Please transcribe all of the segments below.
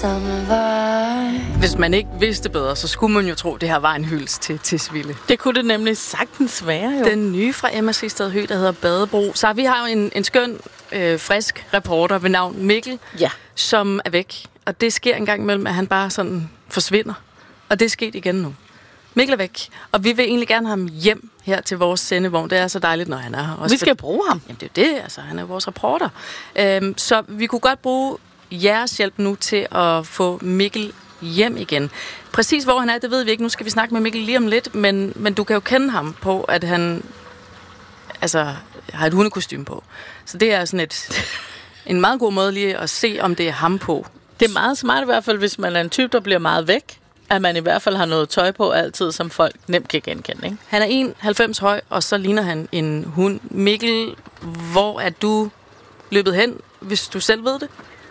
Hvis man ikke vidste bedre, så skulle man jo tro, at det her var en hyldest til Tisvilde. Det kunne det nemlig sagtens være, jo. Den nye fra Emma Sistad Høgh, der hedder Badebro. Så vi har jo en skøn, frisk reporter ved navn Mikkel, som er væk. Og det sker en gang imellem, at han bare sådan forsvinder. Og det er sket igen nu. Mikkel er væk, og vi vil egentlig gerne have ham hjem her til vores sendevogn. Det er så dejligt, når han er her. Vi skal bruge ham. Jamen det er jo det, altså han er vores reporter. Så vi kunne godt bruge jeres hjælp nu til at få Mikkel hjem igen. Præcis hvor han er, det ved vi ikke. Nu skal vi snakke med Mikkel lige om lidt, men du kan jo kende ham på, at han har et hundekostyme på. Så det er sådan en meget god måde lige at se, om det er ham på. Det er meget smart i hvert fald, hvis man er en type, der bliver meget væk, at man i hvert fald har noget tøj på altid, som folk nemt kan genkende, ikke? Han er 1,90 høj, og så ligner han en hund. Mikkel, hvor er du løbet hen, hvis du selv ved det?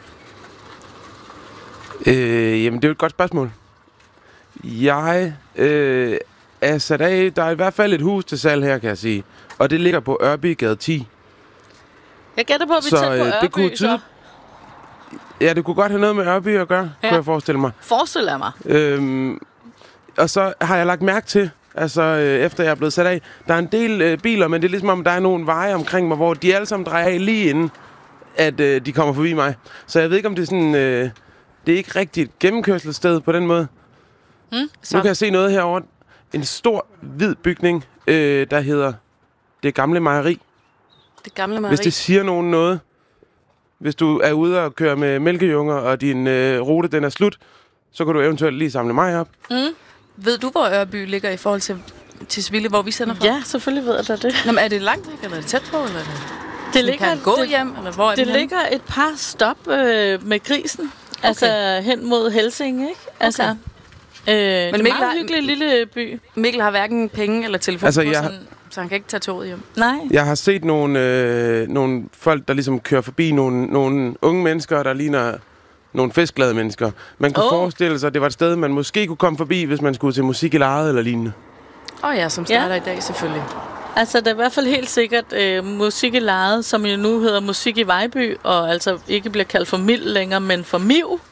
Jamen, det er jo et godt spørgsmål. Jeg er sat af. Der er i hvert fald et hus til salg her, kan jeg sige. Og det ligger på Ørbygade 10. Jeg gætter på, at vi er tæt på Ørby, det kunne så... Ja, det kunne godt have noget med Ørby at gøre, kunne jeg forestille mig. Forestiller mig. Og så har jeg lagt mærke til, efter jeg er blevet sat af, der er en del biler, men det er ligesom om, der er nogle veje omkring mig, hvor de alle sammen drejer af lige inden, at de kommer forbi mig. Så jeg ved ikke, om det er sådan... det er ikke rigtigt et gennemkørselssted på den måde. Nu kan jeg se noget herovre. En stor, hvid bygning, der hedder Det Gamle Mejeri. Det Gamle Mejeri. Hvis det siger nogen noget. Hvis du er ude og køre med mælkejunger, og din rute den er slut, så kan du eventuelt lige samle mig op. Ved du, hvor Ørby ligger i forhold til Tisvilde, hvor vi sender fra? Ja, selvfølgelig ved jeg det. Nå, er det langt væk, eller er det tæt på? Eller det ligger, kan gå hjem, eller hvor er det ligger et par stop med grisen. Okay. Altså hen mod Helsinge, ikke? Okay. Altså, men det er en meget hyggelig lille by. Mikkel har hverken penge eller telefon, så han kan ikke tage toget hjem. Nej. Jeg har set nogle folk, der ligesom kører forbi nogle unge mennesker, der ligner nogle festglade mennesker. Man kunne forestille sig, at det var et sted, man måske kunne komme forbi, hvis man skulle til musik i lejet eller lignende. Ja, som starter i dag selvfølgelig. Altså, det er i hvert fald helt sikkert musik i lejet, som jo nu hedder Musik i Vejby, og altså ikke bliver kaldt for Mild længere, men for Miv.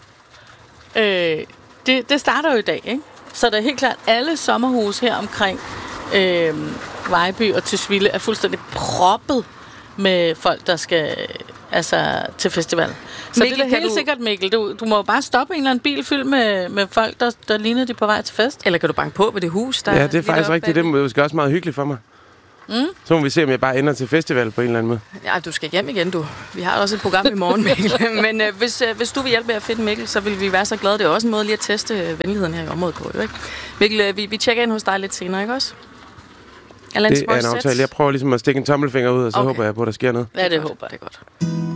Det starter jo i dag, ikke? Så der er helt klart, alle sommerhuse her omkring Vejby og Tisvilde er fuldstændig proppet med folk, der skal til festival. Så Mikkel, det er helt sikkert, Mikkel. Du må jo bare stoppe en eller anden bil fyldt med folk, der ligner de på vej til fest. Eller kan du banke på ved det hus, der det er faktisk rigtigt. Det er måske også meget hyggeligt for mig. Så må vi se, om jeg bare ender til festival på en eller anden måde. Ja, du skal hjem igen, du. Vi har også et program i morgen, Mikkel. Men hvis du vil hjælpe med at finde Mikkel, så vil vi være så glade. Det er også en måde lige at teste venligheden her i området på, ikke? Mikkel, vi tjekker ind hos dig lidt senere, ikke også? Det er en aftale. Jeg prøver ligesom at stikke en tommelfinger ud, og så håber jeg på, at der sker noget. Ja, det håber jeg. Det er godt.